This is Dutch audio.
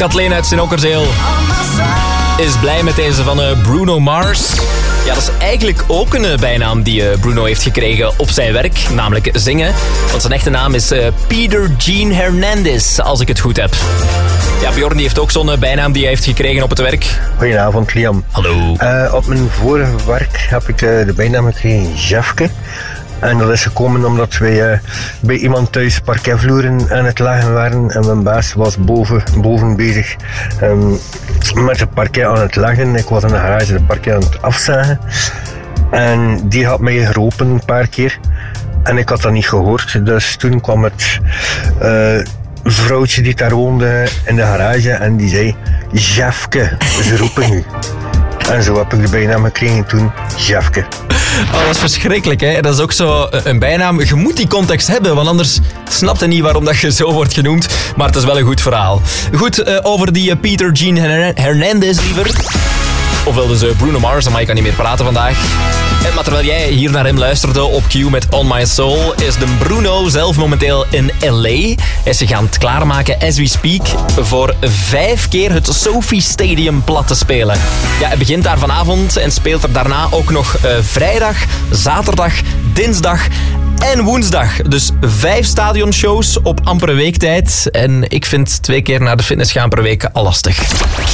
Kathleen uit Sint-Okkerzeel is blij met deze van Bruno Mars. Ja, dat is eigenlijk ook een bijnaam die Bruno heeft gekregen op zijn werk, namelijk zingen. Want zijn echte naam is Peter Gene Hernandez, als ik het goed heb. Ja, Bjorn die heeft ook zo'n bijnaam die hij heeft gekregen op het werk. Goedenavond, Liam. Hallo. Op mijn vorige werk heb ik de bijnaam gekregen Jefke. En dat is gekomen omdat wij bij iemand thuis parketvloeren aan het leggen waren. En mijn baas was boven bezig met het parket aan het leggen. Ik was in de garage de parket aan het afzagen. En die had mij geroepen een paar keer. En ik had dat niet gehoord. Dus toen kwam het vrouwtje die daar woonde in de garage. En die zei, Jefke, ze roepen u. En zo heb ik de bijnaam gekregen toen, Jefke. Oh, dat is verschrikkelijk, hè? Dat is ook zo een bijnaam. Je moet die context hebben, want anders snapt je niet waarom dat je zo wordt genoemd. Maar het is wel een goed verhaal. Goed, over die Peter Gene Hernandez liever. Ofwel dus Bruno Mars, maar ik kan niet meer praten vandaag. Maar terwijl jij hier naar hem luisterde op Q met On My Soul, is de Bruno zelf momenteel in L.A. Hij is zich aan het klaarmaken, as we speak, voor 5 keer het Sophie Stadium plat te spelen. Ja, hij begint daar vanavond en speelt er daarna ook nog vrijdag, zaterdag, dinsdag en woensdag. Dus 5 stadionshows op amper een week tijd. En ik vind 2 keer naar de fitness gaan per week al lastig.